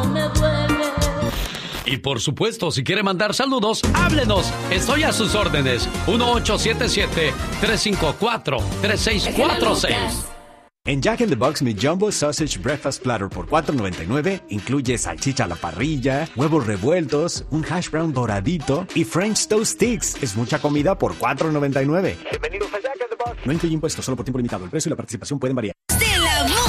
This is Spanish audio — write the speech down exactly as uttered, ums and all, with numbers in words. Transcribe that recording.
me duele. Y por supuesto, si quiere mandar saludos, háblenos. Estoy a sus órdenes. uno ocho siete siete, tres cinco cuatro, tres seis cuatro seis. En Jack in the Box, mi Jumbo Sausage Breakfast Platter por cuatro noventa y nueve incluye salchicha a la parrilla, huevos revueltos, un hash brown doradito y French Toast Sticks. Es mucha comida por cuatro noventa y nueve. Bienvenidos a Jack in the Box. No incluye impuestos, solo por tiempo limitado. El precio y la participación pueden variar.